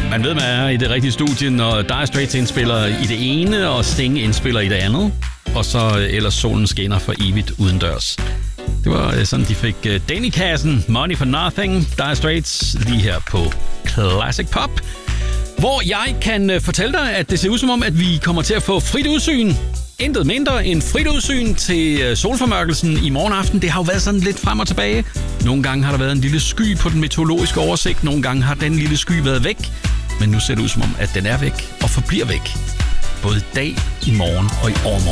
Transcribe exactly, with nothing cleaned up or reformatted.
Man ved, man er i det rigtige studie, når Dire Straits indspiller i det ene, og Sting indspiller i det andet. Og så ellers solen skinner for evigt udendørs. Det var sådan, de fik Danny-kassen, Money for Nothing, Dire Straits, lige her på Classic Pop. Hvor jeg kan fortælle dig, at det ser ud som om, at vi kommer til at få frit udsyn. Intet mindre end frit udsyn til solformørkelsen i morgen aften. Det har jo været sådan lidt frem og tilbage. Nogle gange har der været en lille sky på den meteorologiske oversigt. Nogle gange har den lille sky været væk. Men nu ser det ud som om, at den er væk og forbliver væk. Både i dag, i morgen og i overmorgen.